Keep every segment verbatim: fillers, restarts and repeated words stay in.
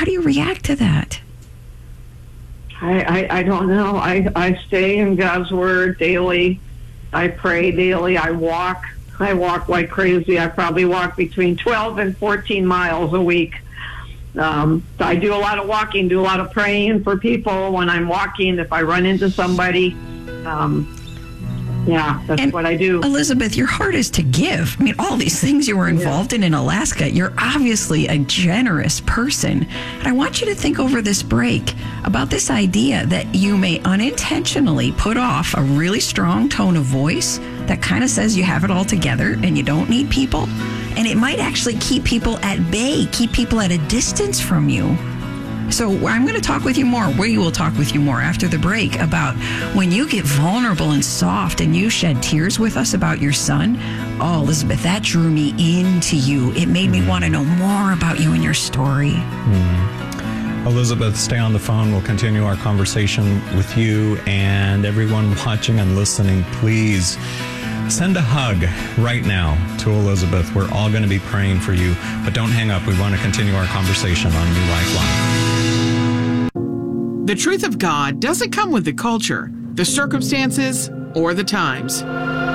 how do you react to that? I, I, I don't know. I, I stay in God's Word daily. I pray daily. I walk. I walk like crazy. I probably walk between twelve and fourteen miles a week. Um, I do a lot of walking, do a lot of praying for people when I'm walking. If I run into somebody, um, yeah, that's and what I do. Elizabeth, your heart is to give. I mean, all these things you were involved yeah. in in Alaska, you're obviously a generous person. And I want you to think over this break about this idea that you may unintentionally put off a really strong tone of voice that kind of says you have it all together and you don't need people. And it might actually keep people at bay, keep people at a distance from you. So I'm going to talk with you more. We will talk with you more after the break about when you get vulnerable and soft and you shed tears with us about your son. Oh, Elizabeth, that drew me into you. It made me want to know more about you and your story. Mm. Elizabeth, stay on the phone. We'll continue our conversation with you and everyone watching and listening. Please send a hug right now to Elizabeth. We're all going to be praying for you, but don't hang up. We want to continue our conversation on New Life Live. The truth of God doesn't come with the culture, the circumstances, or the times.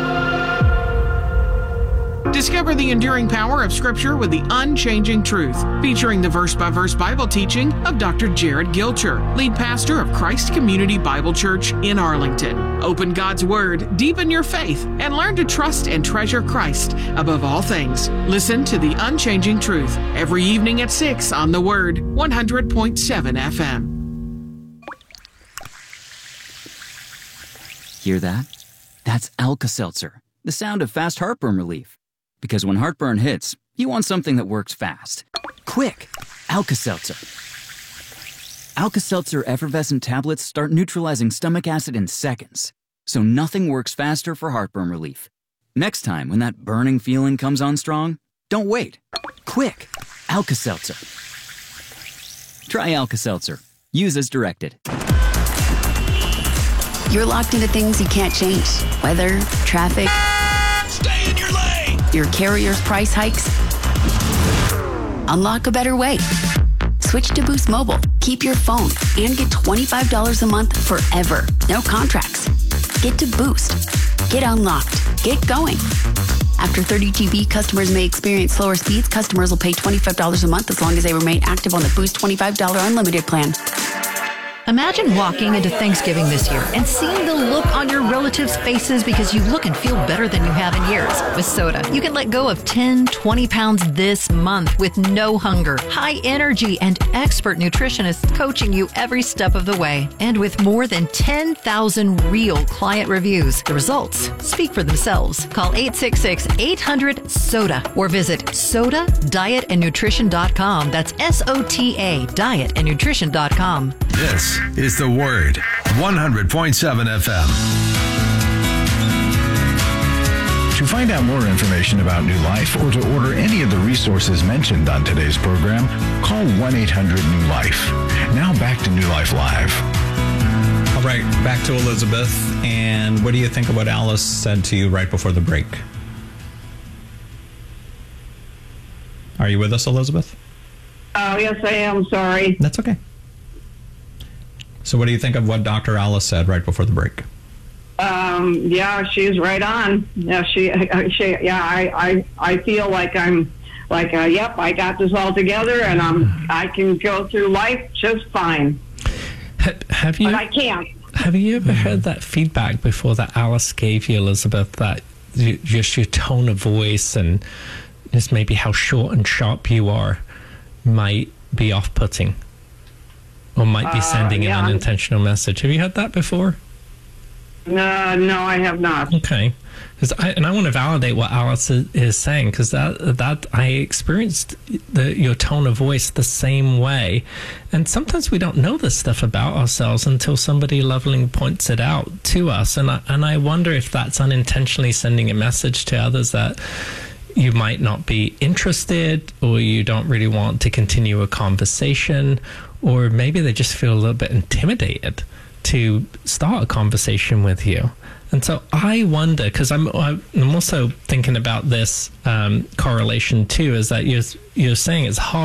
Discover the enduring power of Scripture with the unchanging truth, featuring the verse-by-verse Bible teaching of Doctor Jared Gilcher, lead pastor of Christ Community Bible Church in Arlington. Open God's Word, deepen your faith, and learn to trust and treasure Christ above all things. Listen to the unchanging truth every evening at six on The Word, one hundred point seven F M. Hear that? That's Alka-Seltzer, the sound of fast heartburn relief. Because when heartburn hits, you want something that works fast. Quick! Alka-Seltzer. Alka-Seltzer effervescent tablets start neutralizing stomach acid in seconds, so nothing works faster for heartburn relief. Next time, when that burning feeling comes on strong, don't wait. Quick! Alka-Seltzer. Try Alka-Seltzer. Use as directed. You're locked into things you can't change. Weather, traffic. Stay in your lane! Your carrier's price hikes. Unlock a better way. Switch to Boost Mobile. Keep your phone and get twenty-five dollars a month forever. No contracts. Get to Boost. Get unlocked. Get going. After thirty G B, customers may experience slower speeds. Customers will pay twenty-five dollars a month as long as they remain active on the Boost twenty-five dollars unlimited plan. Imagine walking into Thanksgiving this year and seeing the look on your relatives' faces because you look and feel better than you have in years. With Soda, you can let go of ten, twenty pounds this month with no hunger, high energy, and expert nutritionists coaching you every step of the way. And with more than ten thousand real client reviews, the results speak for themselves. Call eight six six, eight hundred, SODA or visit soda diet and nutrition dot com. That's S O T A, diet and nutrition dot com. This is The Word, one hundred point seven F M. To find out more information about New Life or to order any of the resources mentioned on today's program, call one eight hundred new life. Now back to New Life Live. All right, back to Elizabeth. And what do you think of what Alice said to you right before the break? Are you with us, Elizabeth? Oh, yes, I am. Sorry. That's okay. So what do you think of what Doctor Alice said right before the break? Um, yeah, she's right on. Yeah, she, she, yeah, I, I, I feel like I'm, like, uh, yep, I got this all together, and I'm, I can go through life just fine. Have, have you? But I can't. Have you ever heard that feedback before that Alice gave you, Elizabeth? That you, just your tone of voice and just maybe how short and sharp you are might be off-putting. Or might be sending uh, yeah. an unintentional message. Have you heard that before? No, no, I have not. Okay. I, and I want to validate what Alice is, is saying, because that, that I experienced the, your tone of voice the same way. And sometimes we don't know this stuff about ourselves until somebody lovingly points it out to us. And I, and I wonder if that's unintentionally sending a message to others that you might not be interested, or you don't really want to continue a conversation, or maybe they just feel a little bit intimidated to start a conversation with you. And so I wonder, because I'm I'm also thinking about this um, correlation too, is that you're you're saying it's hard